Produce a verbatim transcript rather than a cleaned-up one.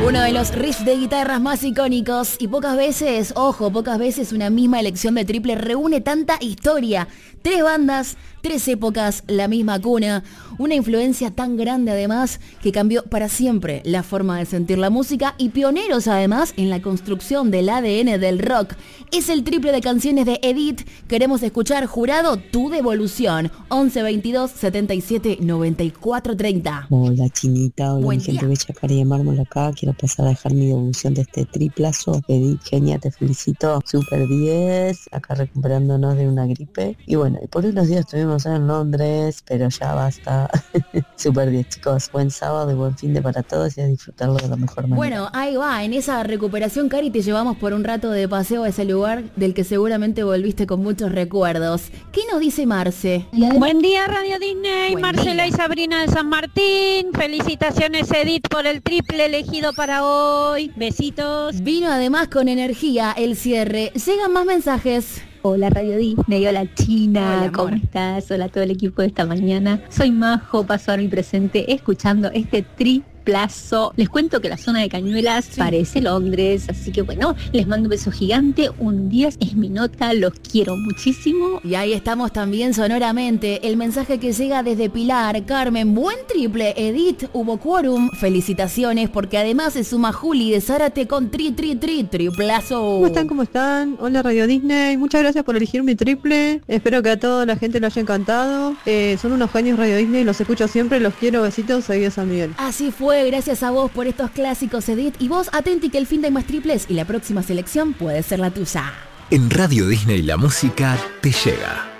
Uno de los riffs de guitarras más icónicos y pocas veces, ojo, pocas veces una misma elección de triple reúne tanta historia. Tres bandas, tres épocas, la misma cuna, una influencia tan grande además que cambió para siempre la forma de sentir la música y pioneros además en la construcción del A D N del rock. Es el triple de canciones de Edith. Queremos escuchar, jurado, tu devolución. once veintidós setenta y siete noventa y cuatro treinta. Hola Chinita, hola Buen mi gente día. bella, Cari de Mármol acá. Quiero pasar a dejar mi devolución de este triplazo. Edith, genia, te felicito. Super diez, acá recuperándonos de una gripe. Y bueno, y por unos días estuvimos en Londres, pero ya basta. Super diez, chicos. Buen sábado y buen fin de para todos y a disfrutarlo de la mejor manera. Bueno, ahí va, en esa recuperación, Cari, te llevamos por un rato de paseo a ese lugar del que seguramente volviste con muchos recuerdos. ¿Qué nos dice Marce? Buen día Radio Disney, Buen Marcela día. y Sabrina de San Martín. Felicitaciones Edith por el triple elegido para hoy. Besitos. Vino además con energía el cierre. Llegan más mensajes. Hola Radio Disney, hola China, Hola, ¿cómo amor. estás? Hola a todo el equipo de esta mañana. Soy Majo, paso a mi presente escuchando este triplazo. Les cuento que la zona de Cañuelas Sí. parece Londres, así que bueno, les mando un beso gigante. Un día es mi nota, los quiero muchísimo. Y ahí estamos también sonoramente. El mensaje que llega desde Pilar. Carmen, buen triple. Edith, hubo quórum. Felicitaciones porque además se suma Juli de Zárate con tri, tri, tri, triplazo. ¿Cómo están? ¿Cómo están? Hola Radio Disney, muchas gracias por elegir mi triple. Espero que a toda la gente lo haya encantado. Eh, son unos genios Radio Disney, los escucho siempre, los quiero, besitos, seguí a San Miguel. Así fue, gracias a vos por estos clásicos, Edith. Y vos, atenti que el fin de hay más triples y la próxima selección puede ser la tuya. En Radio Disney la música te llega.